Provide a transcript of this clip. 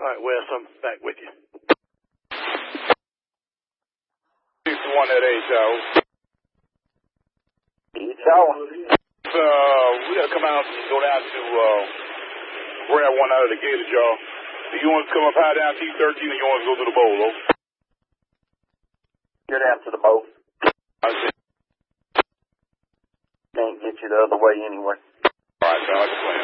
All right, Wes, I'm back with you. 61 at 8, y'all. We gotta come out and go down to grab one out of the gated, y'all. Do you want to come up high down T13 or you want to go to the bowl, though? Get down to the bowl. I see. Can't get you the other way anyway. All right, sound like a plan.